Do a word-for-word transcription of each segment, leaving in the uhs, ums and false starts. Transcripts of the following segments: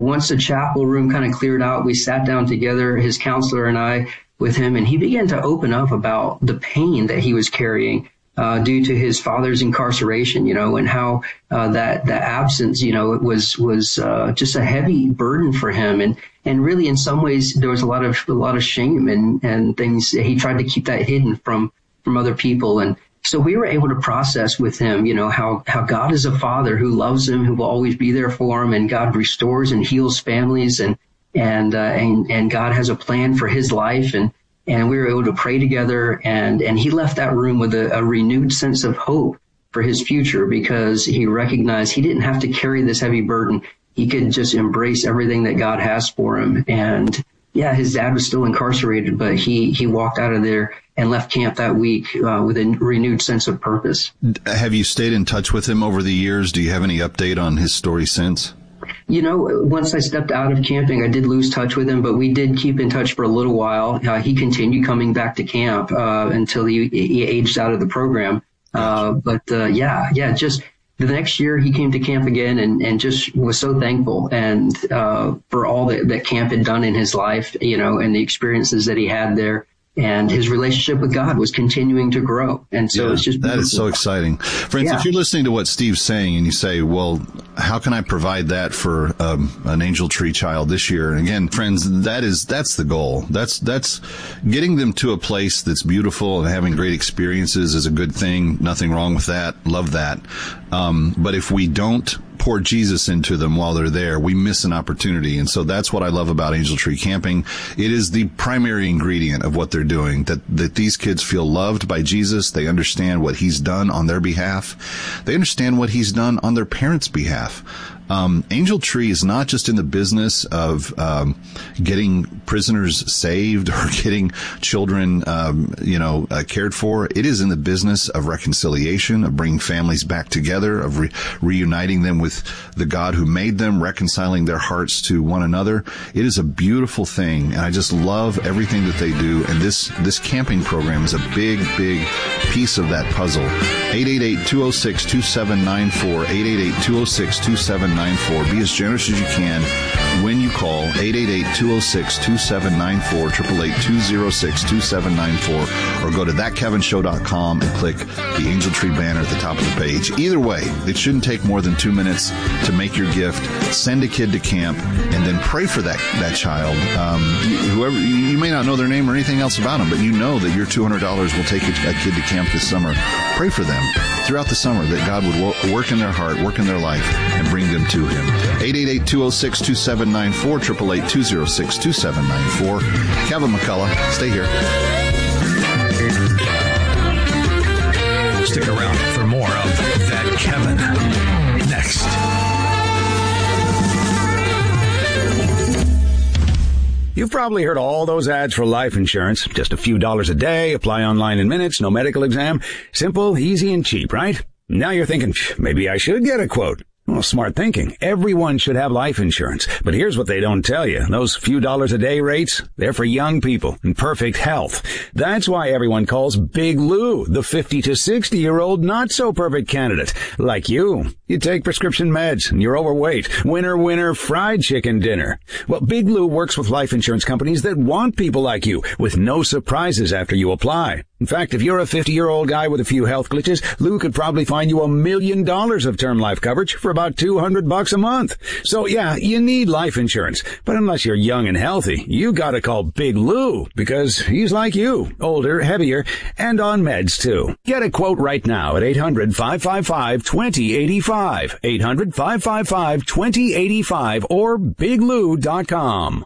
once the chapel room kind of cleared out, we sat down together, his counselor and I, with him, and he began to open up about the pain that he was carrying uh, due to his father's incarceration, you know, and how uh, that that absence, you know, it was was uh, just a heavy burden for him, and and really in some ways there was a lot of a lot of shame and and things. He tried to keep that hidden from from other people, and so we were able to process with him, you know, how how God is a father who loves him, who will always be there for him, and God restores and heals families, and and uh, and and God has a plan for his life, and and we were able to pray together, and and he left that room with a, a renewed sense of hope for his future, because he recognized he didn't have to carry this heavy burden. He could just embrace everything that God has for him. And yeah, his dad was still incarcerated, but he he walked out of there and left camp that week uh, with a renewed sense of purpose. Have you stayed in touch with him over the years? Do you have any update on his story since? You know, once I stepped out of camping, I did lose touch with him, but we did keep in touch for a little while. Uh, he continued coming back to camp uh, until he, he aged out of the program. Uh, but uh, yeah, yeah, just the next year he came to camp again, and, and just was so thankful and uh, for all that, that camp had done in his life, you know, and the experiences that he had there. And his relationship with God was continuing to grow. And so yeah, it's just beautiful. That is so exciting. Friends, yeah. If you're listening to what Steve's saying and you say, well, how can I provide that for um, an Angel Tree child this year? And again, friends, that is, that's the goal. That's, that's getting them to a place that's beautiful, and having great experiences is a good thing. Nothing wrong with that. Love that. Um, but if we don't pour Jesus into them while they're there, we miss an opportunity. And so that's what I love about Angel Tree Camping. It is the primary ingredient of what they're doing, that, that these kids feel loved by Jesus. They understand what he's done on their behalf. They understand what he's done on their parents' behalf. Um, Angel Tree is not just in the business of um, getting prisoners saved or getting children, um, you know, uh, cared for. It is in the business of reconciliation, of bringing families back together, of re- reuniting them with the God who made them, reconciling their hearts to one another. It is a beautiful thing, and I just love everything that they do. And this this camping program is a big, big piece of that puzzle. eight eight eight, two oh six, two seven nine four, eight eight eight, two oh six, two seven nine four. Be as generous as you can when you call eight eight eight, two oh six, two seven nine four, eight eight eight, two oh six, two seven nine four, or go to that kevin show dot com and click the Angel Tree banner at the top of the page. Either way, it shouldn't take more than two minutes to make your gift. Send a kid to camp, and then pray for that that child. Um, whoever you may not know their name or anything else about them, but you know that your two hundred dollars will take a, a kid to camp this summer. Pray for them throughout the summer, that God would work in their heart, work in their life, and bring them to him. eight eight eight, two oh six, two seven nine four, eight eight eight, two oh six, two seven nine four. Kevin McCullough, stay here. Stick around for more of That Kevin next. You've probably heard all those ads for life insurance. Just a few dollars a day, apply online in minutes, no medical exam. Simple, easy, and cheap, right? Now you're thinking, maybe I should get a quote. Well, smart thinking. Everyone should have life insurance. But here's what they don't tell you. Those few dollars a day rates, they're for young people in perfect health. That's why everyone calls Big Lou the fifty to sixty year old not so perfect candidate. Like you. You take prescription meds and you're overweight. Winner, winner, fried chicken dinner. Well, Big Lou works with life insurance companies that want people like you with no surprises after you apply. In fact, if you're a fifty-year-old guy with a few health glitches, Lou could probably find you a million dollars of term life coverage for about two hundred bucks a month. So yeah, you need life insurance. But unless you're young and healthy, you gotta call Big Lou, because he's like you, older, heavier, and on meds too. Get a quote right now at eight hundred, five five five, two oh eight five. eight hundred, five five five, two oh eight five or big lou dot com.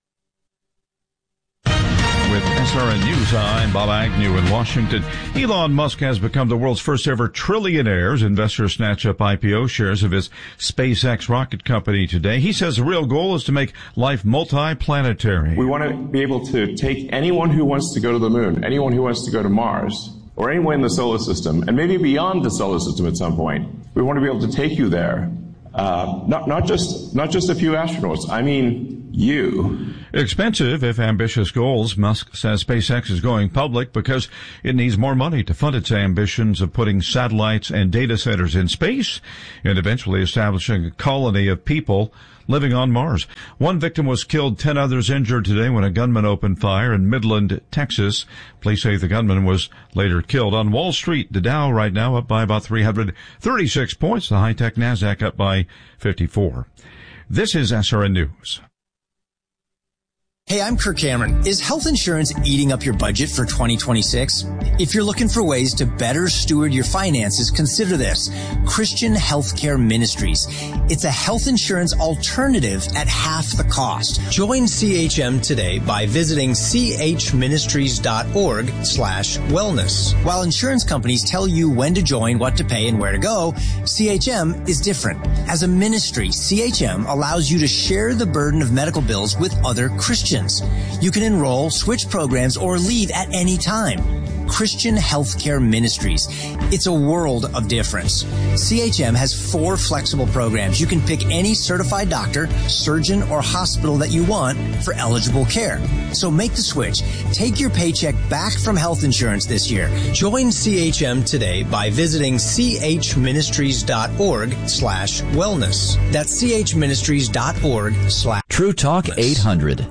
With S R N News, I'm Bob Agnew in Washington. Elon Musk has become the world's first ever trillionaire as investors snatch up I P O shares of his SpaceX rocket company today. He says the real goal is to make life multi-planetary. We want to be able to take anyone who wants to go to the moon, anyone who wants to go to Mars, or anywhere in the solar system, and maybe beyond the solar system at some point. We want to be able to take you there. Uh, not, not just, not just a few astronauts. I mean, you. Expensive, if ambitious goals. Musk says SpaceX is going public because it needs more money to fund its ambitions of putting satellites and data centers in space and eventually establishing a colony of people living on Mars. One victim was killed, ten others injured today when a gunman opened fire in Midland, Texas. Police say the gunman was later killed. On Wall Street, the Dow right now up by about three hundred thirty-six points. The high-tech NASDAQ up by fifty-four. This is S R N News. Hey, I'm Kirk Cameron. Is health insurance eating up your budget for twenty twenty-six? If you're looking for ways to better steward your finances, consider this. Christian Healthcare Ministries. It's a health insurance alternative at half the cost. Join C H M today by visiting chministries.org slash wellness. While insurance companies tell you when to join, what to pay, and where to go, C H M is different. As a ministry, C H M allows you to share the burden of medical bills with other Christians. You can enroll, switch programs, or leave at any time. Christian Healthcare Ministries. It's a world of difference. C H M has four flexible programs. You can pick any certified doctor, surgeon, or hospital that you want for eligible care. So make the switch. Take your paycheck back from health insurance this year. Join C H M today by visiting chministries.org slash wellness. That's chministries.org slash True Talk eight hundred.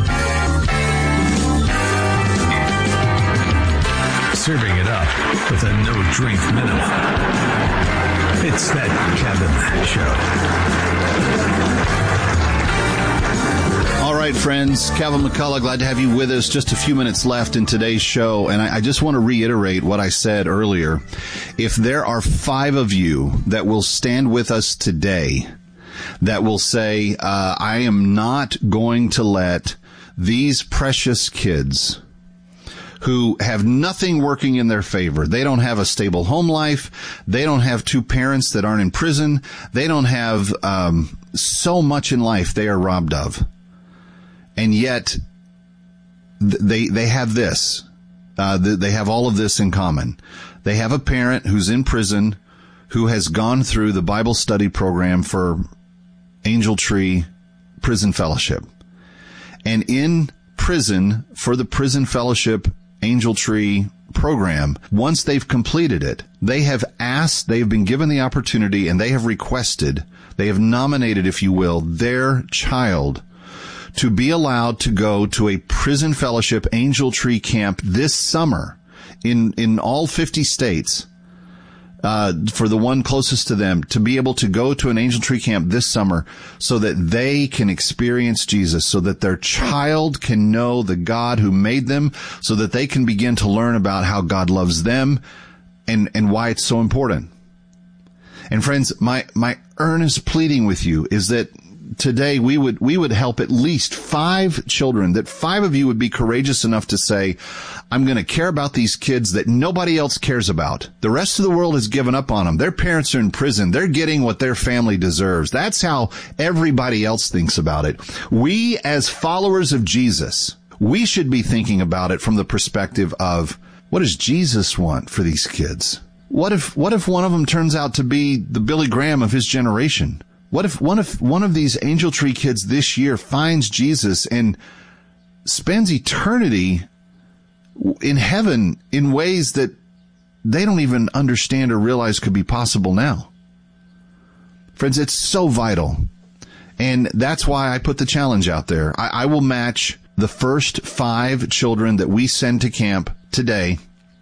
Serving it up with a no-drink minute. It's that Kevin Show. All right, friends. Kevin McCullough, glad to have you with us. Just a few minutes left in today's show, and I, I just want to reiterate what I said earlier. If there are five of you that will stand with us today, that will say, uh, I am not going to let these precious kids who have nothing working in their favor. They don't have a stable home life. They don't have two parents that aren't in prison. They don't have um, so much in life they are robbed of. And yet, they they have this. Uh, they have all of this in common. They have a parent who's in prison who has gone through the Bible study program for Angel Tree Prison Fellowship. And in prison, for the Prison Fellowship Angel Tree program, once they've completed it, they have asked, they have been given the opportunity, and they have requested, they have nominated, if you will, their child to be allowed to go to a Prison Fellowship Angel Tree camp this summer in, in all fifty states. Uh, for the one closest to them, to be able to go to an Angel Tree camp this summer so that they can experience Jesus, so that their child can know the God who made them, so that they can begin to learn about how God loves them and, and why it's so important. And friends, my, my earnest pleading with you is that today we would, we would help at least five children, that five of you would be courageous enough to say, I'm going to care about these kids that nobody else cares about. The rest of the world has given up on them. Their parents are in prison. They're getting what their family deserves. That's how everybody else thinks about it. We, as followers of Jesus, we should be thinking about it from the perspective of, what does Jesus want for these kids? What if, what if one of them turns out to be the Billy Graham of his generation? What if one of, one of these Angel Tree kids this year finds Jesus and spends eternity in heaven in ways that they don't even understand or realize could be possible now? Friends, it's so vital. And that's why I put the challenge out there. I, I will match the first five children that we send to camp today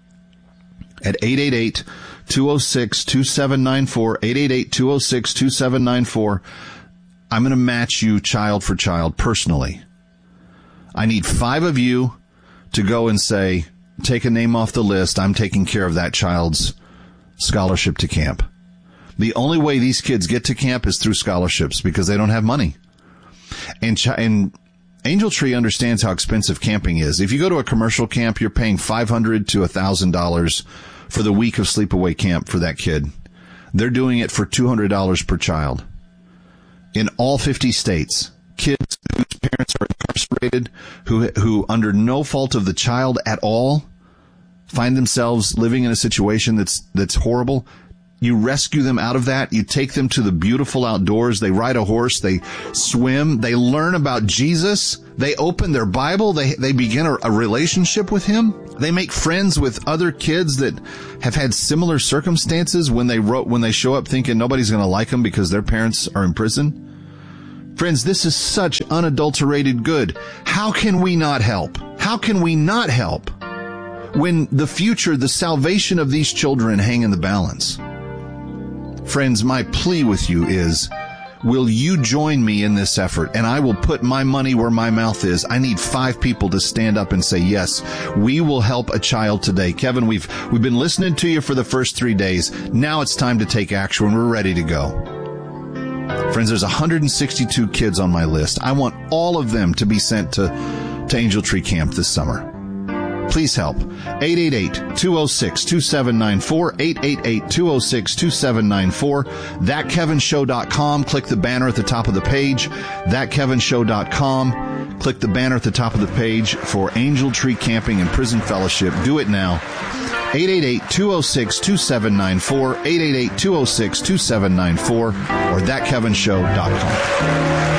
at eight eight eight, two oh six, two seven nine four, eight eight eight, two oh six, two seven nine four. I'm going to match you child for child personally. I need five of you to go and say, take a name off the list. I'm taking care of that child's scholarship to camp. The only way these kids get to camp is through scholarships because they don't have money. And, ch- and Angel Tree understands how expensive camping is. If you go to a commercial camp, you're paying five hundred dollars to one thousand dollars for the week of sleepaway camp for that kid. They're doing it for two hundred dollars per child. In all fifty states, kids whose parents are incarcerated, who, who under no fault of the child at all, find themselves living in a situation that's, that's horrible. You rescue them out of that. You take them to the beautiful outdoors. They ride a horse. They swim. They learn about Jesus. They open their Bible. They, they begin a, a relationship with him. They make friends with other kids that have had similar circumstances when they wrote, when they show up thinking nobody's going to like them because their parents are in prison. Friends, this is such unadulterated good. How can we not help? How can we not help when the future, the salvation of these children hang in the balance? Friends, my plea with you is, will you join me in this effort? And I will put my money where my mouth is. I need five people to stand up and say, yes, we will help a child today. Kevin, we've, we've been listening to you for the first three days. Now it's time to take action. We're ready to go. Friends, there's one hundred sixty-two kids on my list. I want all of them to be sent to, to Angel Tree Camp this summer. Please help. eight eight eight, two oh six, two seven nine four, eight eight eight, two oh six, two seven nine four, that kevin show dot com. Click the banner at the top of the page, that kevin show dot com. Click the banner at the top of the page for Angel Tree Camping and Prison Fellowship. Do it now. eight eight eight, two oh six, two seven nine four, eight eight eight, two oh six, two seven nine four, or that kevin show dot com.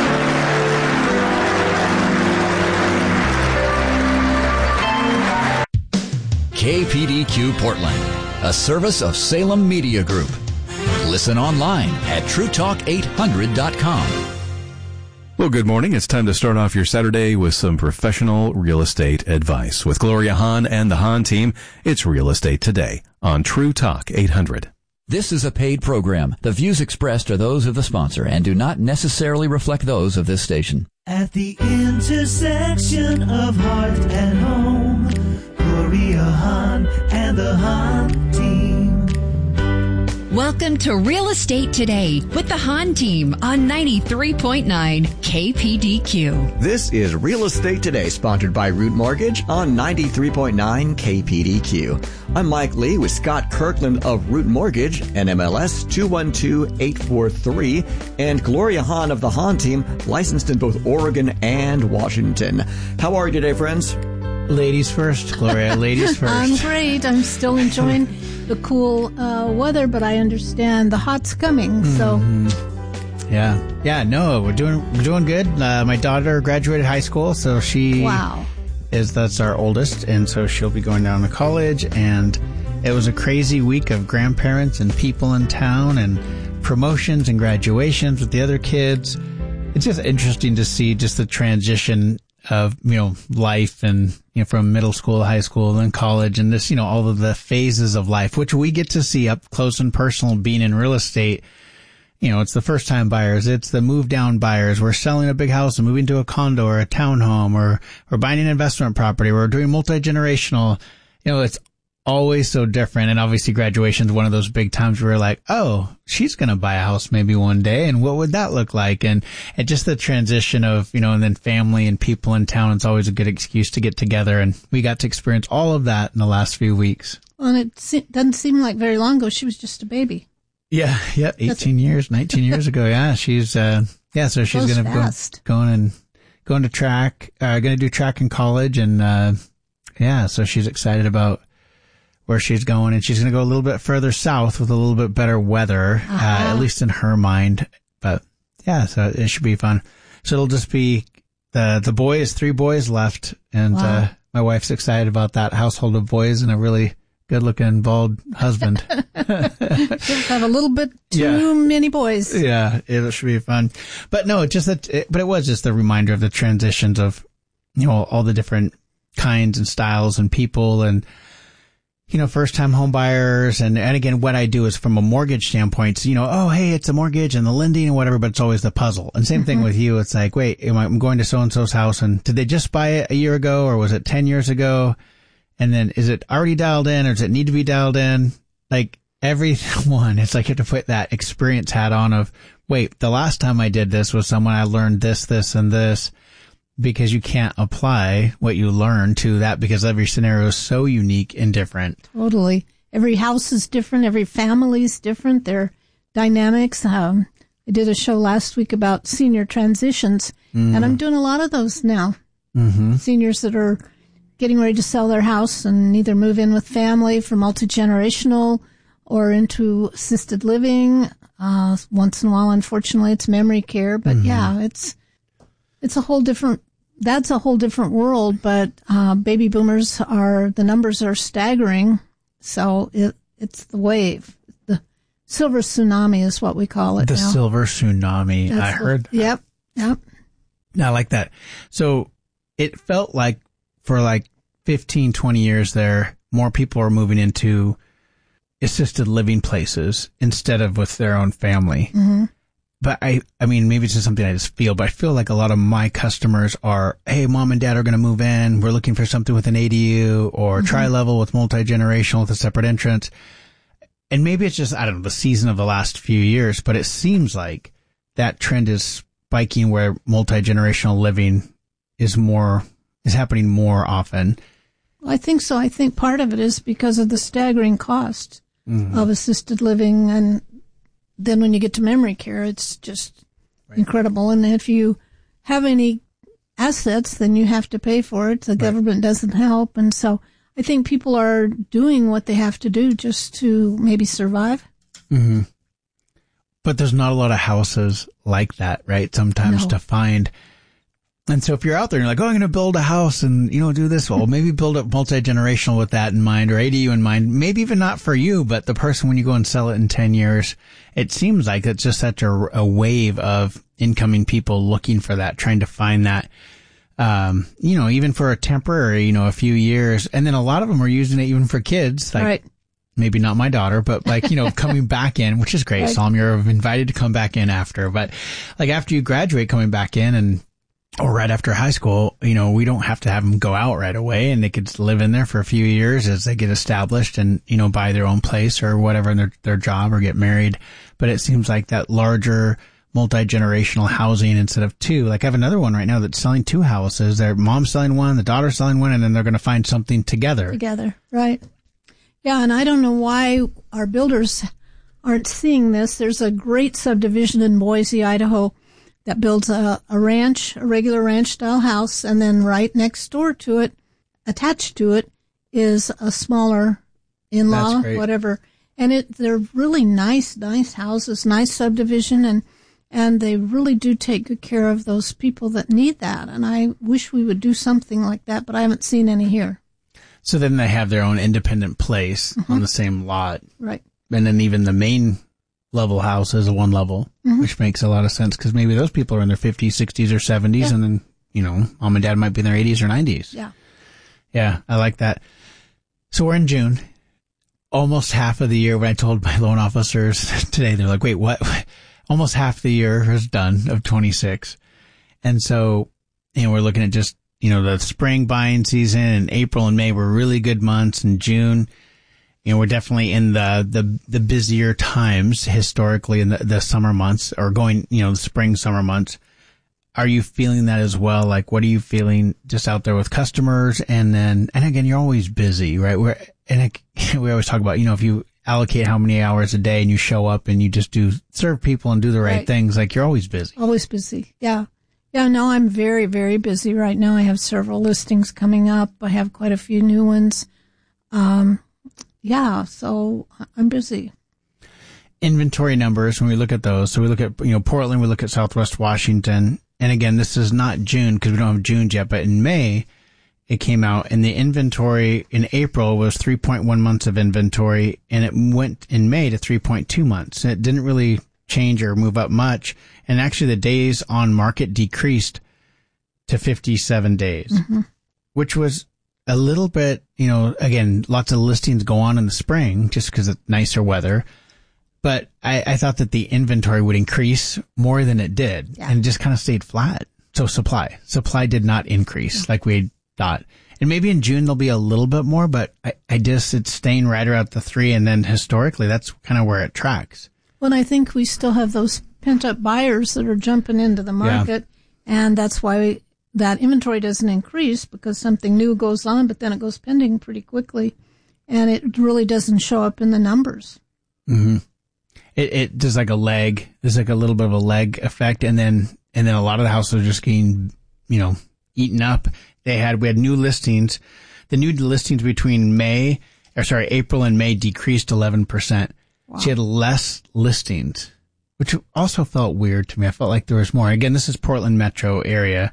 K P D Q Portland, a service of Salem Media Group. Listen online at true talk eight hundred dot com. Well, good morning. It's time to start off your Saturday with some professional real estate advice. With Gloria Hahn and the Hahn team, it's Real Estate Today on True Talk eight hundred. This is a paid program. The views expressed are those of the sponsor and do not necessarily reflect those of this station. At the intersection of heart and home, Gloria Hahn and the Hahn team. Welcome to Real Estate Today with the Hahn team on ninety-three point nine K P D Q. This is Real Estate Today, sponsored by Root Mortgage on ninety-three point nine K P D Q. I'm Mike Lee with Scott Kirkland of Root Mortgage, N M L S two one two eight four three, and Gloria Hahn of the Hahn team, licensed in both Oregon and Washington. How are you today, friends? Ladies first, Gloria. Ladies first. I'm great. I'm still enjoying the cool uh, weather, but I understand the hot's coming. So, mm-hmm. yeah, yeah. No, we're doing we're doing good. Uh, my daughter graduated high school, so she wow. is that's our oldest, and so she'll be going down to college. And it was a crazy week of grandparents and people in town, and promotions and graduations with the other kids. It's just interesting to see just the transition of, you know, life, and, you know, from middle school to high school and college, and this, you know, all of the phases of life, which we get to see up close and personal being in real estate. You know, it's the first time buyers. It's the move down buyers. We're selling a big house and moving to a condo or a townhome, or we're buying an investment property. We're doing multi-generational. You know, it's always so different. And obviously graduation is one of those big times where we're like, oh, she's going to buy a house maybe one day. And what would that look like? And, and just the transition of, you know, and then family and people in town. It's always a good excuse to get together. And we got to experience all of that in the last few weeks. Well, and it se- doesn't seem like very long ago. She was just a baby. Yeah. Yeah. eighteen years, nineteen years ago. Yeah. She's, uh, yeah. So she's going to go going and going to track, uh, going to do track in college. And, uh, yeah. So she's excited about where she's going, and she's going to go a little bit further south with a little bit better weather, uh-huh. uh, at least in her mind. But yeah, so it should be fun. So it'll just be the, the boys, three boys left. And, wow. uh, my wife's excited about that household of boys and a really good looking bald husband. She'll have a little bit too yeah. many boys. Yeah, it should be fun. But no, just that, it, but it was just a reminder of the transitions of, you know, all the different kinds and styles and people, and, you know, first time home buyers. And, and again, what I do is from a mortgage standpoint, you know, oh, hey, it's a mortgage and the lending and whatever, but it's always the puzzle. And same mm-hmm. thing with you. It's like, wait, I'm going to so-and-so's house, and did they just buy it a year ago, or was it ten years ago? And then is it already dialed in, or does it need to be dialed in? Like everyone, it's like you have to put that experience hat on of, wait, the last time I did this was someone I learned this, this, and this. Because you can't apply what you learn to that, because every scenario is so unique and different. Totally. Every house is different. Every family is different. Their dynamics. Um, I did a show last week about senior transitions, mm. and I'm doing a lot of those now. Mm-hmm. Seniors that are getting ready to sell their house and either move in with family for multi-generational or into assisted living. Uh, once in a while, unfortunately, it's memory care. But mm-hmm. yeah, it's it's a whole different, that's a whole different world. But uh, baby boomers are, the numbers are staggering. So it it's the wave. The silver tsunami is what we call it The now. silver tsunami. That's I the, heard Yep. Yep. I like that. So it felt like for like fifteen, twenty years there, more people are moving into assisted living places instead of with their own family. Mm-hmm. But I, I mean, maybe it's just something I just feel, but I feel like a lot of my customers are, hey, mom and dad are going to move in. We're looking for something with an A D U or mm-hmm. tri-level with multi-generational with a separate entrance. And maybe it's just, I don't know, the season of the last few years, but it seems like that trend is spiking where multi-generational living is more, is happening more often. Well, I think so. I think part of it is because of the staggering cost mm-hmm. of assisted living. And then when you get to memory care, it's just right. incredible. And if you have any assets, then you have to pay for it. The right. government doesn't help. And so I think people are doing what they have to do just to maybe survive. Mm-hmm. But there's not a lot of houses like that, right? Sometimes no. to find. And so if you're out there and you're like, oh, I'm going to build a house and, you know, do this, well, maybe build it multi-generational with that in mind or A D U in mind. Maybe even not for you, but the person when you go and sell it in ten years, it seems like it's just such a, a wave of incoming people looking for that, trying to find that, um, you know, even for a temporary, you know, a few years. And then a lot of them are using it even for kids. Like, right. maybe not my daughter, but like, you know, coming back in, which is great. Right. Psalm, you're invited to come back in after, but like after you graduate, coming back in and, or right after high school, you know, we don't have to have them go out right away and they could live in there for a few years as they get established and, you know, buy their own place or whatever in their, their job or get married. But it seems like that larger multi-generational housing instead of two. Like I have another one right now that's selling two houses. Their mom's selling one, the daughter's selling one, and then they're going to find something together. Together, right. Yeah, and I don't know why our builders aren't seeing this. There's a great subdivision in Boise, Idaho, that builds a, a ranch, a regular ranch-style house, and then right next door to it, attached to it, is a smaller in-law, whatever. And it they're really nice, nice houses, nice subdivision, and and they really do take good care of those people that need that. And I wish we would do something like that, but I haven't seen any here. So then they have their own independent place Mm-hmm. on the same lot. Right. And then even the main level house is a one level, Mhm. which makes a lot of sense because maybe those people are in their fifties, sixties, or seventies, Yeah. and then, you know, mom and dad might be in their eighties or nineties. Yeah. Yeah, I like that. So we're in June, almost half of the year. When I told my loan officers today, they're like, wait, what? Almost half the year is done of twenty-six. And so, you know, we're looking at just, you know, the spring buying season, and April and May were really good months, and June, you know, we're definitely in the, the, the busier times historically in the, the summer months or going, you know, the spring, summer months. Are you feeling that as well? Like, what are you feeling just out there with customers? And then, and again, you're always busy, right? We're, and it, we always talk about, you know, if you allocate how many hours a day and you show up and you just do serve people and do the right, Right. things, like you're always busy. Always busy. Yeah. Yeah, no, I'm very, very busy right now. I have several listings coming up. I have quite a few new ones. Um, yeah, so I'm busy. Inventory numbers, when we look at those, so we look at, you know, Portland, we look at Southwest Washington. And again, this is not June because we don't have June yet, but in May, it came out, and the inventory in April was three point one months of inventory, and it went in May to three point two months. It didn't really change or move up much. And actually the days on market decreased to fifty-seven days, Mm-hmm. which was a little bit, you know, again, lots of listings go on in the spring just because of nicer weather. But I, I thought that the inventory would increase more than it did, Yeah. and just kind of stayed flat. So supply, supply did not increase like we thought. And maybe in June there'll be a little bit more, but I, I just, it's staying right around the three. And then historically, that's kind of where it tracks. Well, and I think we still have those pent-up buyers that are jumping into the market, and that's why that inventory doesn't increase, because something new goes on, but then it goes pending pretty quickly, and it really doesn't show up in the numbers. Mm-hmm. It, it does like a leg. There's like a little bit of a leg effect, and then and then a lot of the houses are just getting, you know, eaten up. They had we had new listings. The new listings between May, or sorry, April and May decreased eleven percent. Wow. She had less listings, which also felt weird to me. I felt like there was more. Again, this is Portland metro area,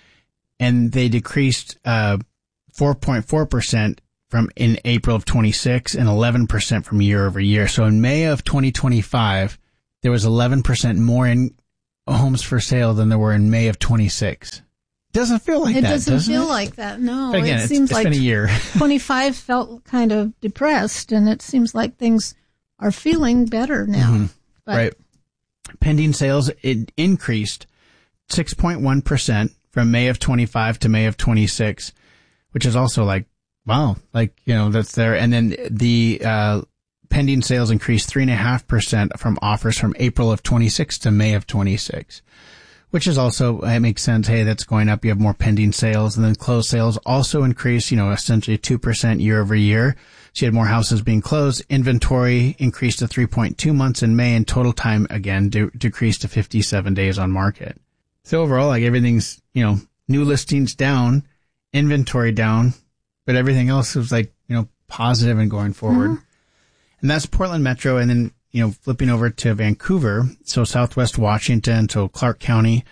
and they decreased uh four point four percent from in April of twenty-six and eleven percent from year over year. So in May of twenty twenty-five, there was eleven percent more in homes for sale than there were in May of twenty-six. Doesn't feel like it that, doesn't doesn't feel it? like that. No, But again, it it's, seems it's like been a year. twenty-five felt kind of depressed, and it seems like things are feeling better now. Mm-hmm. But Right. Pending sales, it increased six point one percent from May of twenty-five to May of twenty-six, which is also like, wow, like, you know, that's there. And then the uh, pending sales increased three point five percent from offers from April of twenty-six to May of twenty-six, which is also, it makes sense. Hey, that's going up. You have more pending sales. And then closed sales also increased, you know, essentially two percent year over year. So you had more houses being closed. Inventory increased to three point two months in May, and total time, again, de- decreased to fifty-seven days on market. So overall, like everything's, you know, new listings down, inventory down, but everything else was like, you know, positive and going forward. Mm-hmm. And that's Portland Metro. And then, you know, flipping over to Vancouver, so Southwest Washington, so Clark County,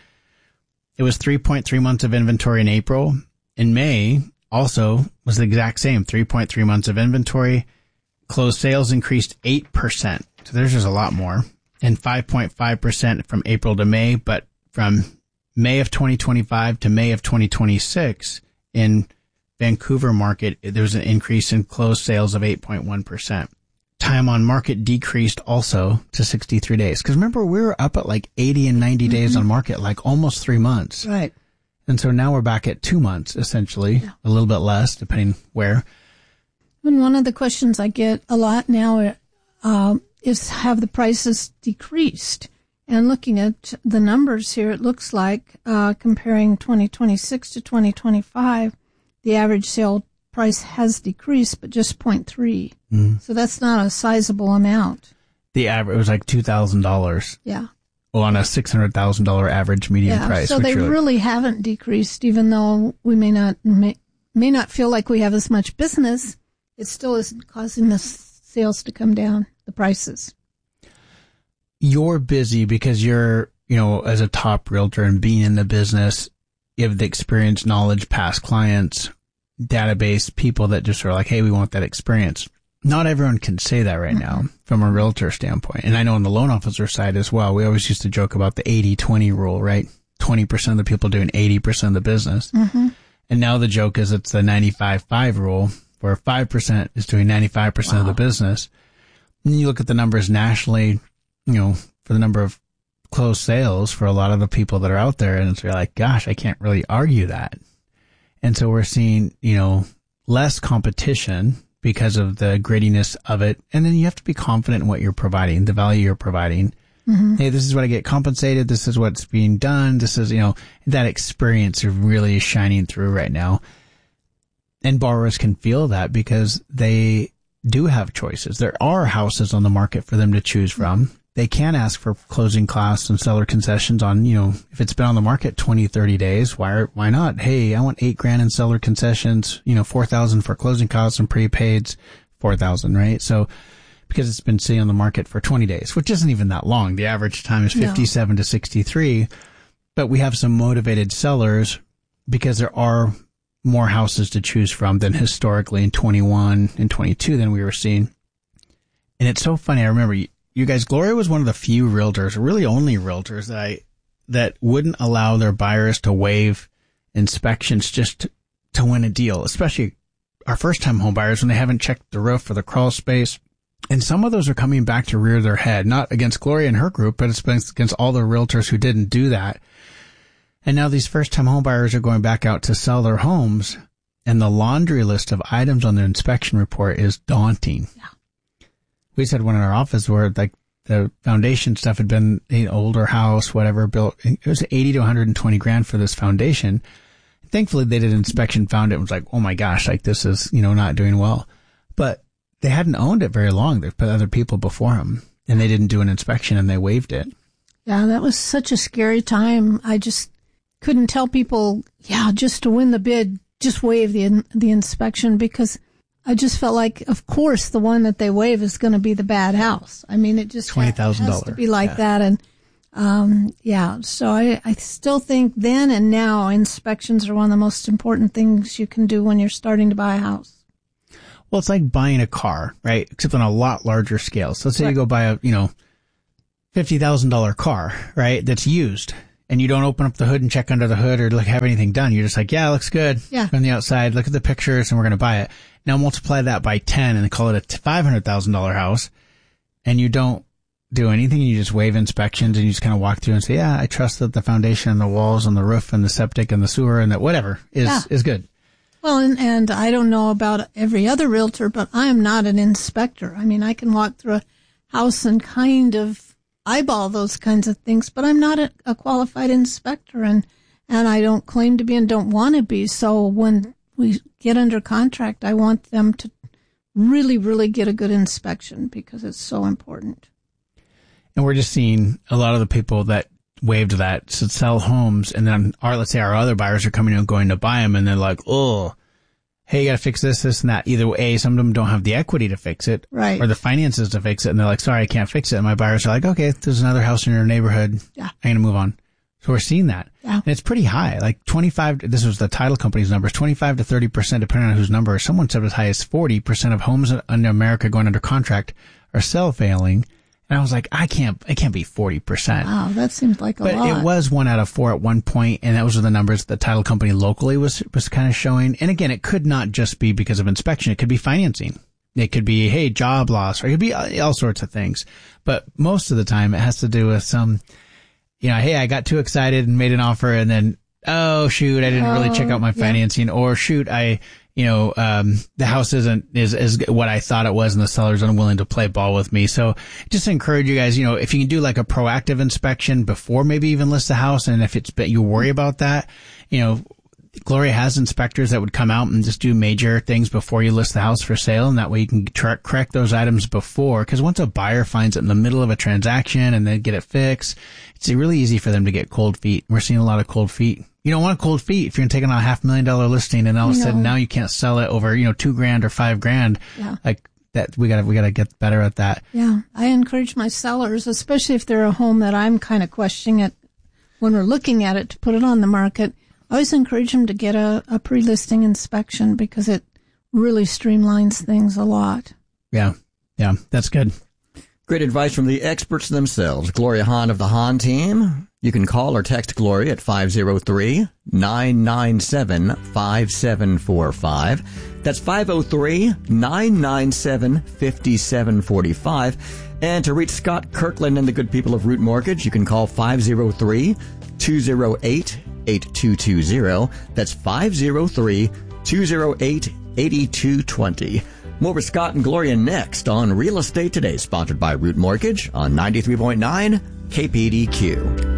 it was three point three months of inventory in April. In May, also was the exact same, three point three months of inventory. Closed sales increased eight percent. So there's just a lot more. And five point five percent from April to May, but from May of twenty twenty-five to May of twenty twenty-six in Vancouver market, there was an increase in closed sales of eight point one percent. Time on market decreased also to sixty-three days. Because remember, we were up at like eighty and ninety mm-hmm. days on market, like almost three months. Right. And so now we're back at two months, essentially, yeah. a little bit less, depending where. And one of the questions I get a lot now uh, is, have the prices decreased? And looking at the numbers here, it looks like uh, comparing twenty twenty-six to twenty twenty-five, the average sale price has decreased, but just zero point three. Mm. So that's not a sizable amount. The average was like two thousand dollars. Yeah. Well, on a six hundred thousand dollars average median yeah, price. So they really, really haven't decreased, even though we may not may, may not feel like we have as much business. It still isn't causing the sales to come down, the prices. You're busy because you're, you know, as a top realtor and being in the business, you have the experience, knowledge, past clients, database, people that just are like, hey, we want that experience. Not everyone can say that right mm-hmm. now from a realtor standpoint. And I know on the loan officer side as well, we always used to joke about the eighty twenty rule, right? twenty percent of the people doing eighty percent of the business. Mm-hmm. And now the joke is it's the ninety-five five rule, where five percent is doing ninety-five percent wow. of the business. And you look at the numbers nationally, you know, for the number of closed sales for a lot of the people that are out there. And it's like, gosh, I can't really argue that. And so we're seeing, you know, less competition because of the grittiness of it. And then you have to be confident in what you're providing, the value you're providing. Mm-hmm. Hey, this is what I get compensated. This is what's being done. This is, you know, that experience is really shining through right now. And borrowers can feel that because they do have choices. There are houses on the market for them to choose from. They can ask for closing costs and seller concessions on, you know, if it's been on the market twenty, thirty days, why, why not? Hey, I want eight grand in seller concessions, you know, four thousand for closing costs and prepaids, four thousand, right? So, because it's been sitting on the market for twenty days, which isn't even that long. The average time is fifty-seven no. to sixty-three, but we have some motivated sellers because there are more houses to choose from than historically in twenty-one and twenty-two than we were seeing. And it's so funny. I remember you, you guys, Gloria was one of the few realtors, really only realtors that I, that wouldn't allow their buyers to waive inspections just to, to win a deal, especially our first time home buyers when they haven't checked the roof or the crawl space. And some of those are coming back to rear their head, not against Gloria and her group, but it's against all the realtors who didn't do that. And now these first time home buyers are going back out to sell their homes, and the laundry list of items on their inspection report is daunting. Yeah. We just had one in our office where like the foundation stuff had been an older house, whatever, built. It was eighty to one hundred twenty grand for this foundation. Thankfully, they did an inspection, found it, and was like, oh my gosh, like this is, you know, not doing well. But they hadn't owned it very long. They've put other people before them, and they didn't do an inspection, and they waived it. Yeah, that was such a scary time. I just couldn't tell people, yeah, just to win the bid, just waive the the inspection, because I just felt like, of course, the one that they waive is going to be the bad house. I mean, it just twenty thousand dollars has to be like yeah. that. And, um, yeah, so I, I still think then and now inspections are one of the most important things you can do when you're starting to buy a house. Well, it's like buying a car, right? Except on a lot larger scale. So let's say right. you go buy a, you know, fifty thousand dollars car, right, that's used, and you don't open up the hood and check under the hood or look, have anything done. You're just like, yeah, it looks good. Yeah. On the outside, look at the pictures, and we're going to buy it. Now multiply that by ten and call it a five hundred thousand dollars house, and you don't do anything. You just waive inspections, and you just kind of walk through and say, yeah, I trust that the foundation and the walls and the roof and the septic and the sewer and that whatever is, yeah. is good. Well, and, and I don't know about every other realtor, but I am not an inspector. I mean, I can walk through a house and kind of eyeball those kinds of things, but I'm not a, a qualified inspector, and, and I don't claim to be and don't want to be. So when we get under contract, I want them to really, really get a good inspection because it's so important. And we're just seeing a lot of the people that waived that to sell homes, and then our, let's say our other buyers are coming in and going to buy them, and they're like, oh, hey, you got to fix this, this, and that. Either A, some of them don't have the equity to fix it, right, or the finances to fix it, and they're like, sorry, I can't fix it. And my buyers are like, okay, there's another house in your neighborhood. Yeah. I'm going to move on. So we're seeing that. Yeah. And it's pretty high, like twenty-five, this was the title company's numbers, twenty-five to thirty percent, depending on whose number. Someone said as high as forty percent of homes in America going under contract are self-failing. And I was like, I can't, it can't be forty percent. Wow, that seems like a but lot. But it was one out of four at one point, and that was the numbers the title company locally was, was kind of showing. And again, it could not just be because of inspection. It could be financing. It could be, hey, job loss, or it could be all sorts of things. But most of the time, it has to do with some, you know, hey, I got too excited and made an offer, and then, oh, shoot, I didn't oh, really check out my financing, yeah. or shoot, I, you know, um, the house isn't, is, is what I thought it was, and the seller's unwilling to play ball with me. So just encourage you guys, you know, if you can do like a proactive inspection before maybe even list the house, and if it's, you worry about that, you know, Gloria has inspectors that would come out and just do major things before you list the house for sale, and that way you can tra- correct those items before, because once a buyer finds it in the middle of a transaction and they get it fixed, it's really easy for them to get cold feet. We're seeing a lot of cold feet. You don't want cold feet if you're taking on a half million dollar listing and all of a sudden now you can't sell it over, you know, two grand or five grand. Yeah. Like that, we gotta, we gotta get better at that. Yeah. I encourage my sellers, especially if they're a home that I'm kind of questioning it when we're looking at it to put it on the market. I always encourage them to get a, a pre-listing inspection because it really streamlines things a lot. Yeah. Yeah. That's good. Great advice from the experts themselves. Gloria Hahn of the Hahn team. You can call or text Gloria at five oh three, nine nine seven, five seven four five. That's five oh three, nine nine seven, five seven four five. And to reach Scott Kirkland and the good people of Root Mortgage, you can call five oh three, two oh eight, eight two two zero. That's five oh three, two oh eight, eight two two zero. More with Scott and Gloria next on Real Estate Today, sponsored by Root Mortgage on ninety-three point nine K P D Q.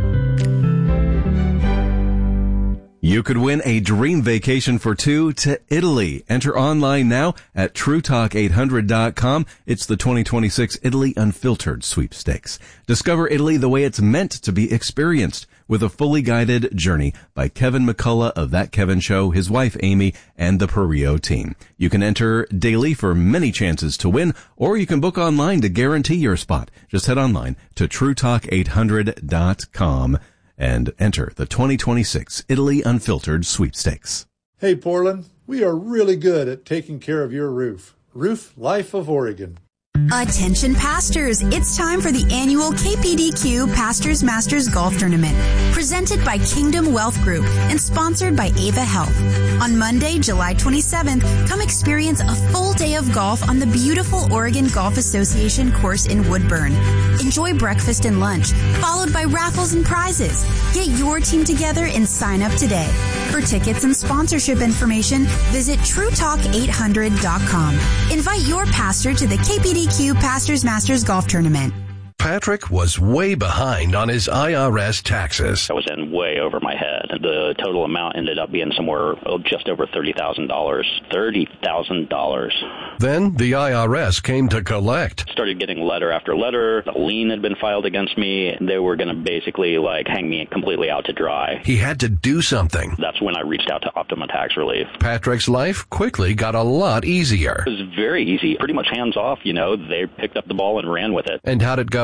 You could win a dream vacation for two to Italy. Enter online now at true talk eight hundred dot com. It's the twenty twenty-six Italy Unfiltered Sweepstakes. Discover Italy the way it's meant to be experienced with a fully guided journey by Kevin McCullough of That Kevin Show, his wife Amy, and the Perio team. You can enter daily for many chances to win, or you can book online to guarantee your spot. Just head online to true talk eight hundred dot com. and enter the twenty twenty-six Italy Unfiltered Sweepstakes. Hey, Portland, we are really good at taking care of your roof. Roof Life of Oregon. Attention pastors, it's time for the annual K P D Q Pastors Masters Golf Tournament, presented by Kingdom Wealth Group and sponsored by Ava Health. On Monday, July twenty-seventh, come experience a full day of golf on the beautiful Oregon Golf Association course in Woodburn. Enjoy breakfast and lunch, followed by raffles and prizes. Get your team together and sign up today. For tickets and sponsorship information, visit true talk eight hundred dot com. Invite your pastor to the K P D Q Pastors Masters Golf Tournament. Patrick was way behind on his I R S taxes. I was in way over my head. The total amount ended up being somewhere oh, just over thirty thousand dollars. thirty thousand dollars. Then the I R S came to collect. Started getting letter after letter. A lien had been filed against me. They were going to basically like hang me completely out to dry. He had to do something. That's when I reached out to Optima Tax Relief. Patrick's life quickly got a lot easier. It was very easy. Pretty much hands off, you know. They picked up the ball and ran with it. And how'd it go?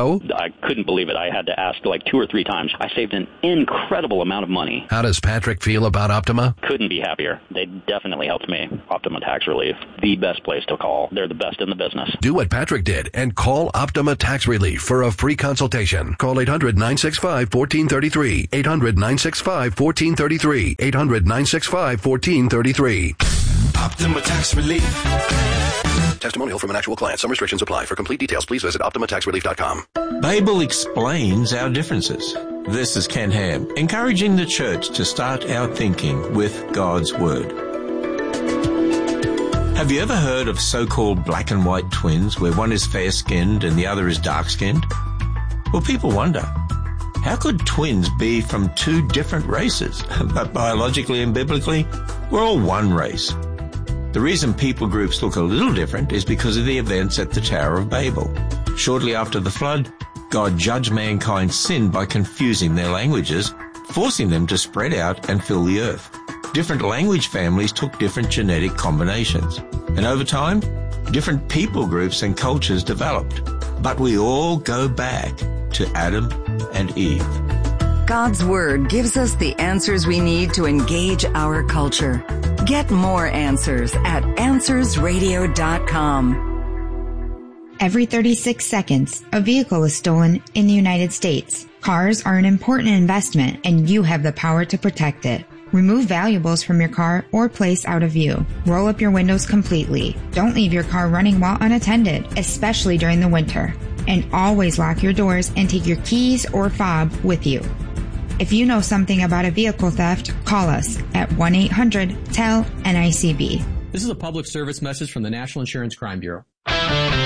So? I couldn't believe it. I had to ask like two or three times. I saved an incredible amount of money. How does Patrick feel about Optima? Couldn't be happier. They definitely helped me. Optima Tax Relief, the best place to call. They're the best in the business. Do what Patrick did and call Optima Tax Relief for a free consultation. Call eight hundred, nine six five, one four three three. eight hundred, nine six five, one four three three. eight hundred, nine six five, one four three three. Optima Tax Relief. Testimonial from an actual client. Some restrictions apply. For complete details, please visit optima tax relief dot com. Babel explains our differences. This is Ken Ham, encouraging the church to start our thinking with God's Word. Have you ever heard of so-called black and white twins, where one is fair-skinned and the other is dark-skinned? Well, people wonder, how could twins be from two different races? But biologically and biblically, we're all one race. The reason people groups look a little different is because of the events at the Tower of Babel. Shortly after the flood, God judged mankind's sin by confusing their languages, forcing them to spread out and fill the earth. Different language families took different genetic combinations, and over time, different people groups and cultures developed. But we all go back to Adam and Eve. God's Word gives us the answers we need to engage our culture. Get more answers at answers radio dot com. Every thirty-six seconds, a vehicle is stolen in the United States. Cars are an important investment, and you have the power to protect it. Remove valuables from your car or place out of view. Roll up your windows completely. Don't leave your car running while unattended, especially during the winter. And always lock your doors and take your keys or fob with you. If you know something about a vehicle theft, call us at one eight hundred T E L N I C B. This is a public service message from the National Insurance Crime Bureau.